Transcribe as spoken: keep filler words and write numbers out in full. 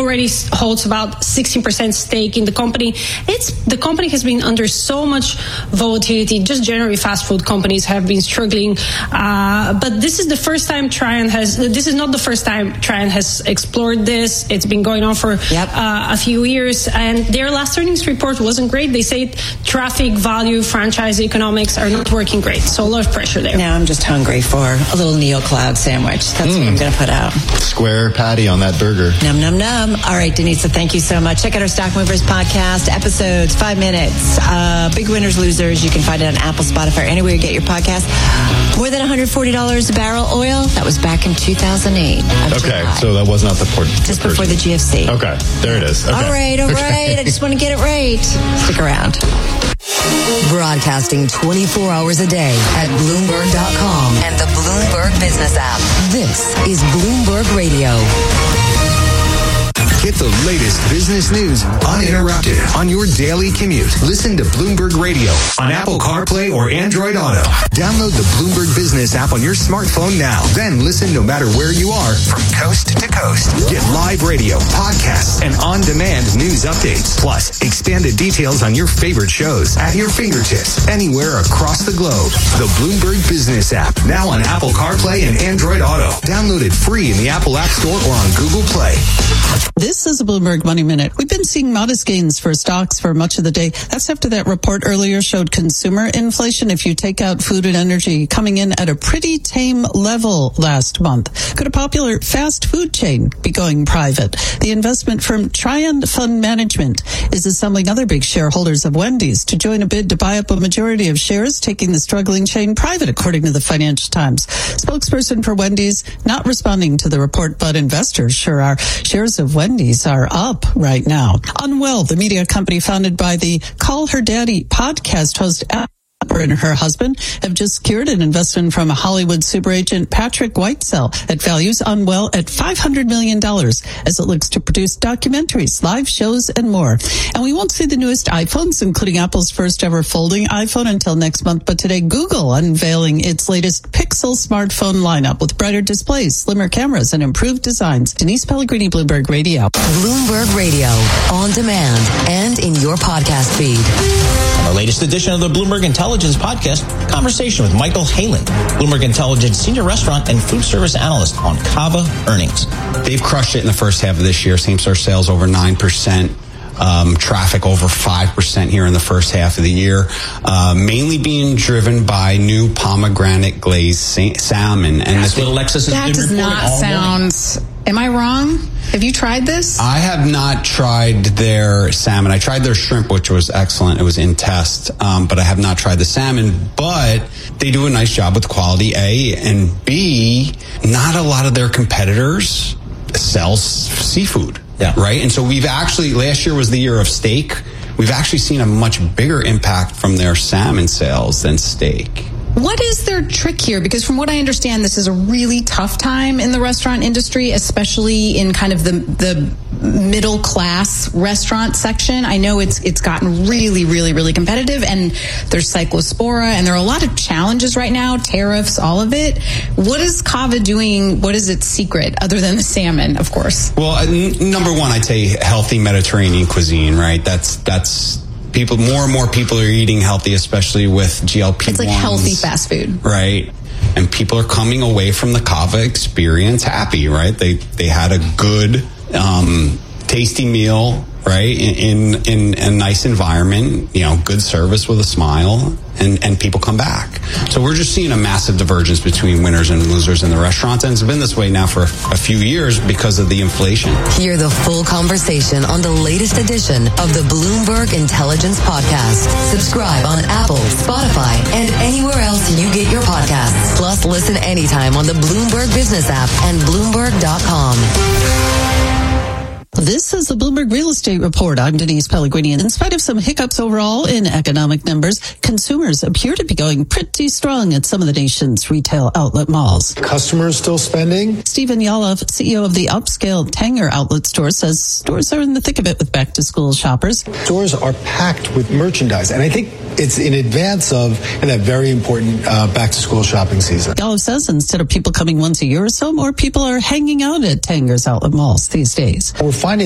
already holds about sixteen percent stake in the company. It's the company has been under so much volatility. Just generally, fast food companies have been struggling. Uh, but this is the first time Trian has. This is not the first time Trian has explored this. It's been going on for yep. uh, a few years, and their last earnings report wasn't great. They say traffic, value, franchise economics are not working great. So a lot of pressure there. Now I'm just hungry for a little Neocloud sandwich. That's mm. what I'm going to put out. Square patty on that burger. Num, num, num. All right, Denisa, thank you so much. Check out our Stock Movers podcast, episodes, five minutes, uh, big winners, losers. You can find it on Apple, Spotify, anywhere you get your podcast. More than one hundred forty dollars a barrel oil. That was back in two thousand eight. Okay, July. So that was not the port. Just the before the G F C. Okay, there it is. Okay. All right, all right. Okay. I just want to get it right. Stick around. Broadcasting twenty-four hours a day at Bloomberg dot com and the Bloomberg Business app. This is Bloomberg Radio. Get the latest business news uninterrupted on your daily commute. Listen to Bloomberg Radio on Apple CarPlay or Android Auto. Download the Bloomberg Business app on your smartphone now. Then listen no matter where you are from coast to coast. Get live radio, podcasts, and on-demand news updates. Plus, expanded details on your favorite shows at your fingertips anywhere across the globe. The Bloomberg Business app, now on Apple CarPlay and Android Auto. Download it free in the Apple App Store or on Google Play. This is a Bloomberg Money Minute. We've been seeing modest gains for stocks for much of the day. That's after that report earlier showed consumer inflation, if you take out food and energy, coming in at a pretty tame level last month. Could a popular fast food chain be going private? The investment firm Trian Fund Management is assembling other big shareholders of Wendy's to join a bid to buy up a majority of shares, taking the struggling chain private, according to the Financial Times. Spokesperson for Wendy's not responding to the report, but investors sure are. Shares of Wendy's are up right now. Unwell, the media company founded by the Call Her Daddy podcast host Amber and her husband, have just secured an investment from Hollywood super agent Patrick Whitesell that values Unwell at five hundred million dollars as it looks to produce documentaries, live shows, and more. And we won't see the newest iPhones, including Apple's first ever folding iPhone, until next month. But today, Google unveiling its latest Pixel smartphone lineup with brighter displays, slimmer cameras, and improved designs. Denise Pellegrini, Bloomberg Radio. Bloomberg Radio, on demand and in your podcast feed. On the latest edition of the Bloomberg Intelligence Podcast, conversation with Michael Halen, Bloomberg Intelligence Senior Restaurant and Food Service Analyst on Cava earnings. They've crushed it in the first half of this year. Same-store sales over nine percent. Um, traffic over five percent here in the first half of the year, uh, mainly being driven by new pomegranate glazed sa- salmon. And that's what Alexis has that been does not sound... Am I wrong? Have you tried this? I have not tried their salmon. I tried their shrimp, which was excellent. It was in test, um, but I have not tried the salmon. But they do a nice job with quality, A, and B, not a lot of their competitors sell s- seafood. Yeah. Right. And so we've actually, last year was the year of steak. We've actually seen a much bigger impact from their salmon sales than steak. What is their trick here? Because from what I understand, this is a really tough time in the restaurant industry, especially in kind of the the middle class restaurant section. I know it's it's gotten really, really, really competitive, and there's cyclospora, and there are a lot of challenges right now, tariffs, all of it. What is Cava doing? What is its secret, other than the salmon, of course? Well, n- number one, I'd say healthy Mediterranean cuisine, right? That's that's people. More and more people are eating healthy, especially with G L P one s. It's like healthy fast food, right? And people are coming away from the Cava experience happy, right? They they had a good, um, tasty meal, right? In, in in a nice environment, you know, good service with a smile, and and people come back. So we're just seeing a massive divergence between winners and losers in the restaurants, and it's been this way now for a, a few years because of the inflation. Hear the full conversation on the latest edition of the Bloomberg Intelligence Podcast. Subscribe on Apple, Spotify, and anywhere else you get your podcasts. Plus, listen anytime on the Bloomberg Business app and Bloomberg dot com. This is the Bloomberg Real Estate Report. I'm Denise Pellegrini. And in spite of some hiccups overall in economic numbers, consumers appear to be going pretty strong at some of the nation's retail outlet malls. Customers still spending? Stephen Yalov, C E O of the upscale Tanger outlet store, says stores are in the thick of it with back-to-school shoppers. Stores are packed with merchandise, and I think it's in advance of and that very important uh, back-to-school shopping season. Yalov says instead of people coming once a year or so, more people are hanging out at Tanger's outlet malls these days. We're finding